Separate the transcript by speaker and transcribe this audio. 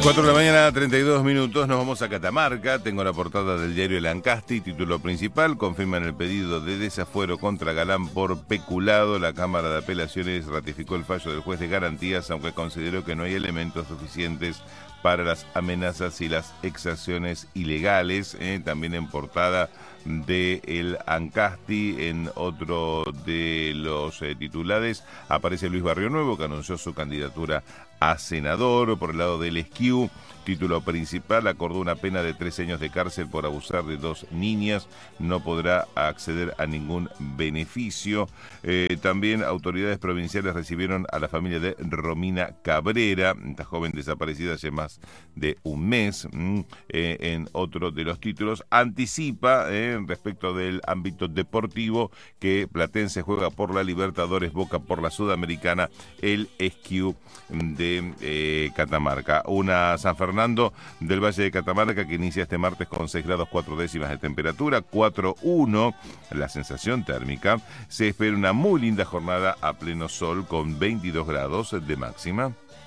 Speaker 1: 4 de la mañana, 32 minutos, nos vamos a Catamarca. Tengo la portada del diario El Ancasti, título principal: confirman el pedido de desafuero contra Galán por peculado. La Cámara de Apelaciones ratificó el fallo del juez de garantías, aunque consideró que no hay elementos suficientes para las amenazas y las exacciones ilegales. También en portada de El Ancasti, en otro de los titulares, aparece Luis Barrio Nuevo, que anunció su candidatura a senador. Por el lado del Esquiu, título principal: acordó una pena de 3 años de cárcel por abusar de 2 niñas, no podrá acceder a ningún beneficio. También autoridades provinciales recibieron a la familia de Romina Cabrera, esta joven desaparecida hace más de un mes. En otro de los títulos, anticipa respecto del ámbito deportivo que Platense juega por la Libertadores, Boca por la Sudamericana, el Esquiu de Catamarca. Una San Fernando del Valle de Catamarca que inicia este martes con 6 grados 4 décimas de temperatura, 4,1 la sensación térmica. Se espera una muy linda jornada a pleno sol con 22 grados de máxima.